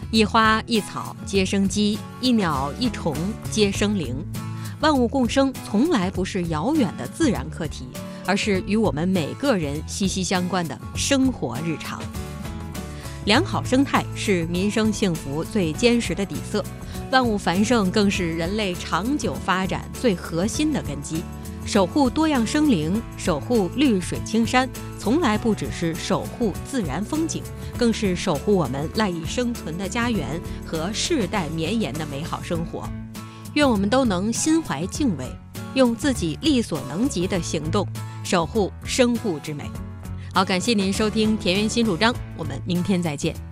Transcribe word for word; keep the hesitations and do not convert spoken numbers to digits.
一花一草皆生机，一鸟一虫皆生灵。万物共生从来不是遥远的自然课题，而是与我们每个人息息相关的生活日常。良好生态是民生幸福最坚实的底色，万物繁盛更是人类长久发展最核心的根基。守护多样生灵，守护绿水青山，从来不只是守护自然风景，更是守护我们赖以生存的家园和世代绵延的美好生活。愿我们都能心怀敬畏，用自己力所能及的行动守护生物之美。好，感谢您收听田园新主张，我们明天再见。